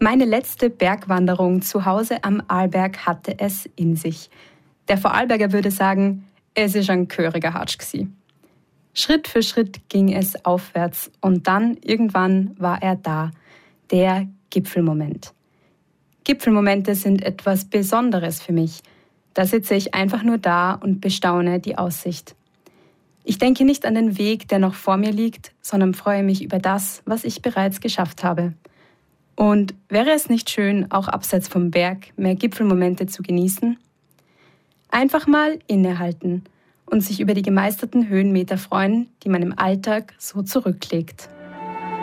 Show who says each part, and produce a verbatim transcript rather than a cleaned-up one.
Speaker 1: Meine letzte Bergwanderung zu Hause am Arlberg hatte es in sich. Der Vorarlberger würde sagen, es ist ein gehöriger Hatsch gsi. Schritt für Schritt ging es aufwärts und dann irgendwann war er da, der Gipfelmoment. Gipfelmomente sind etwas Besonderes für mich. Da sitze ich einfach nur da und bestaune die Aussicht. Ich denke nicht an den Weg, der noch vor mir liegt, sondern freue mich über das, was ich bereits geschafft habe. Und wäre es nicht schön, auch abseits vom Berg mehr Gipfelmomente zu genießen? Einfach mal innehalten und sich über die gemeisterten Höhenmeter freuen, die man im Alltag so zurücklegt.